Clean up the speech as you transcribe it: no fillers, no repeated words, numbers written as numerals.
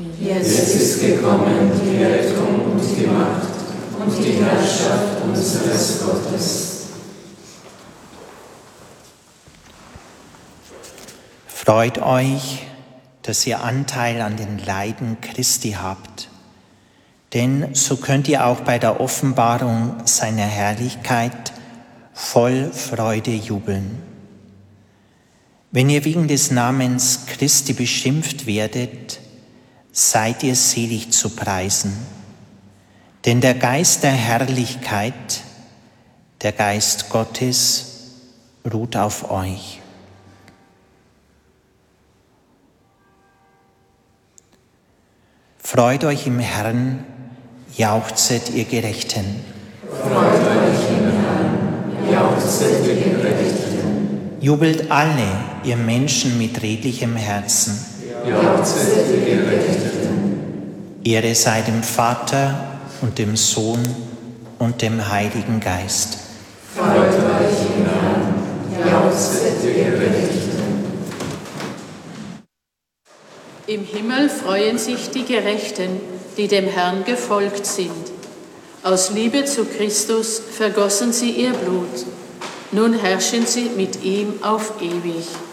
Jetzt ist gekommen die Rettung und die Macht und die Herrschaft unseres Gottes. Freut euch, dass ihr Anteil an den Leiden Christi habt, denn so könnt ihr auch bei der Offenbarung seiner Herrlichkeit voll Freude jubeln. Wenn ihr wegen des Namens Christi beschimpft werdet, seid ihr selig zu preisen, denn der Geist der Herrlichkeit, der Geist Gottes, ruht auf euch. Freut euch im Herrn, jauchzet ihr Gerechten. Freut euch im Herrn, jauchzet ihr Gerechten. Jubelt alle, ihr Menschen mit redlichem Herzen. Jauchzet ihr Gerechten. Ehre sei dem Vater und dem Sohn und dem Heiligen Geist. Freut euch im Herrn, jauchzet ihr Gerechten. Im Himmel freuen sich die Gerechten, die dem Herrn gefolgt sind. Aus Liebe zu Christus vergossen sie ihr Blut. Nun herrschen sie mit ihm auf ewig.